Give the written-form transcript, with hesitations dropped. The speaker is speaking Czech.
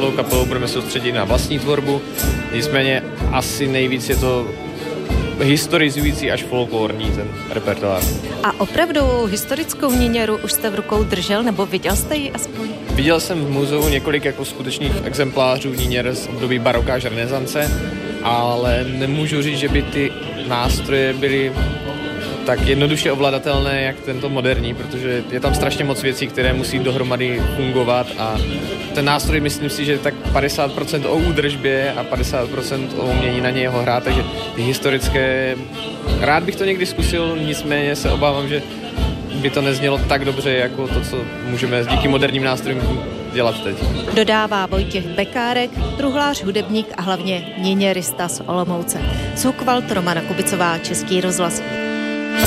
celou kapelou budeme soustředit na vlastní tvorbu, nicméně asi nejvíc je to historizující až folklorní ten repertoár. A opravdu historickou níněru už jste v rukou držel, nebo viděl jste ji aspoň? Viděl jsem v muzeu několik jako skutečných exemplářů níněr z období baroka až renesance, ale nemůžu říct, že by ty nástroje byly tak jednoduše ovladatelné, jak tento moderní, protože je tam strašně moc věcí, které musí dohromady fungovat a ten nástroj, myslím si, že je tak 50% o údržbě a 50% o umění na něj ho hrát, takže ty historické, rád bych to někdy zkusil, nicméně se obávám, že by to neznělo tak dobře, jako to, co můžeme díky moderním nástrojům dělat teď. Dodává Vojtěch Bekárek, truhlář, hudebník a hlavně níněrista z Olomouce. Zvuk Romana Kubicová, Český rozhlas.